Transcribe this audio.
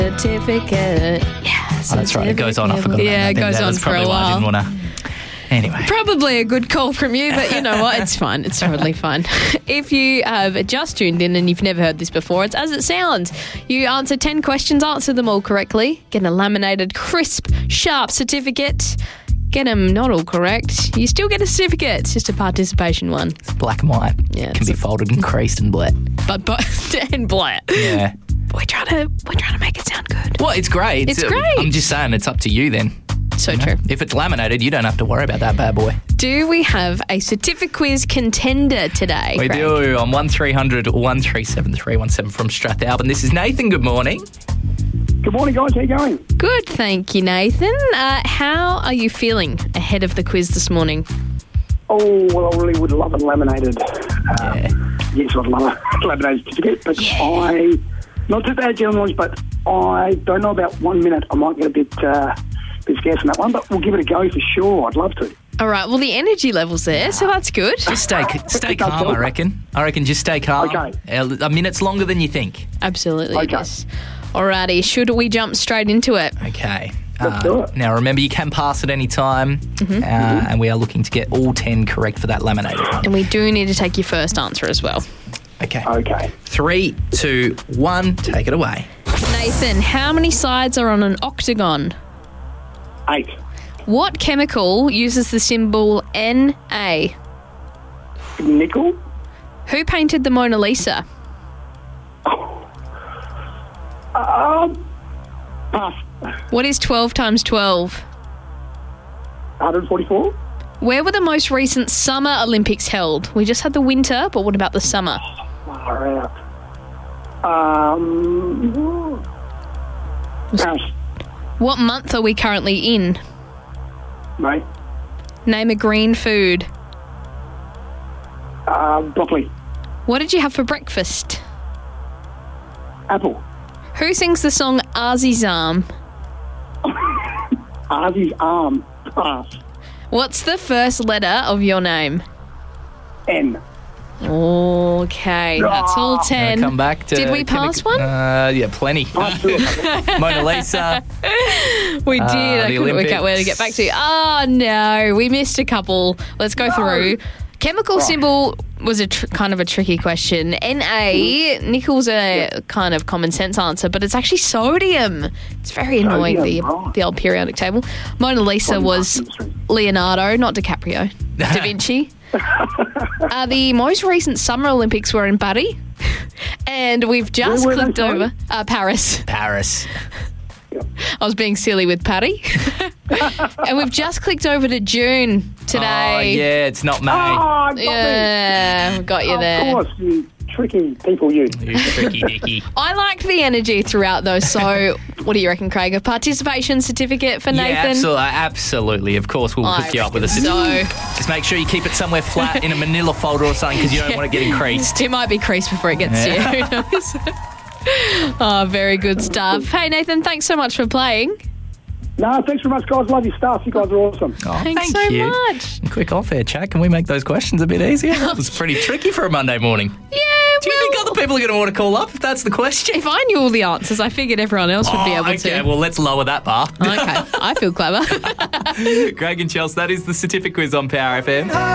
Certificate. Yeah, Oh, that's right. It goes on. I forgot. Yeah, it goes on That's for a probably why I while. didn't want to. Anyway. Probably a good call from you, but you know what? It's fine. It's totally fine. If you have just tuned in and you've never heard this before, it's as it sounds. You answer 10 questions, answer them all correctly, get a laminated, crisp, sharp certificate. Get them not all correct, you still get a certificate. It's just a participation one. It's black and white. Yeah, Can be folded and creased and blat. But and black. Yeah. We're trying to make it sound good. Well, it's great. It's great. I'm just saying it's up to you then. So true. If it's laminated, you don't have to worry about that bad boy. Do we have a certificate quiz contender today, We Craig? do. On 1300 137 317 from Strathalbyn. This is Nathan. Good morning. Good morning, guys. How you going? Good, thank you, Nathan. How are you feeling ahead of the quiz this morning? Oh, well, I really would love a laminated. Yes, I'd love a laminated certificate, but not too bad, gentlemen, but I don't know about 1 minute. I might get a bit scarce on that one, but we'll give it a go for sure. I'd love to. All right, well, the energy level's there, so that's good. Just stay calm, I reckon. Just stay calm. Okay. A minute's longer than you think. Absolutely, Okay. yes. Alrighty, should we jump straight into it? Okay. Let's do it. Now, remember, you can pass at any time, and we are looking to get all 10 correct for that laminated one. And we do need to take your first answer as well. Okay. Okay. 3, 2, 1, take it away. Nathan, how many sides are on an octagon? 8. What chemical uses the symbol Na? Nickel. Who painted the Mona Lisa? Pass. What is 12 times 12? 144. Where were the most recent Summer Olympics held? We just had the winter, but what about the summer? Far out. Pass. What month are we currently in? Mate. Name a green food. Broccoli. What did you have for breakfast? Apple. Who sings the song Azizam? Ozzy's arm. Pass. What's the first letter of your name? N. Okay, that's all 10. Come back to Did we pass one? Yeah, plenty. Mona Lisa. We did. I the couldn't work out where to Olympics. get back to. Oh, no. We missed a couple. Let's go through. Chemical symbol was a kind of a tricky question. Na, nickel's a kind of common sense answer, but it's actually sodium. It's very annoying, Sodium, the old periodic table. Mona Lisa was Leonardo, not DiCaprio. Da Vinci. The most recent Summer Olympics were in Bari, and we've just Where were they, clicked sorry? over Paris. Paris. I was being silly with Patty. And we've just clicked over to June today. Oh, yeah, it's not May. got Yeah, we got you there. Of course, you tricky people, you. You tricky dicky. I liked the energy throughout those. So, what do you reckon, Craig? A participation certificate for Nathan? Yeah, absolutely. Of course, we'll hook you up with a certificate. So, Just make sure you keep it somewhere flat in a manila folder or something because you don't want it getting creased. it might be creased before it gets to you. Who knows? Oh, very good stuff. Hey, Nathan, thanks so much for playing. No, thanks very much, guys. Love your stuff. You guys are awesome. Oh, Thanks thank so you. much. And quick off-air chat. Can we make those questions a bit easier? That was pretty tricky for a Monday morning. Yeah, Do you think other people are going to want to call up if that's the question? if I knew all the answers, I figured everyone else would be able okay, to. well, let's lower that bar. Okay, I feel clever. Greg and Chelsea, that is the certificate quiz on Power FM.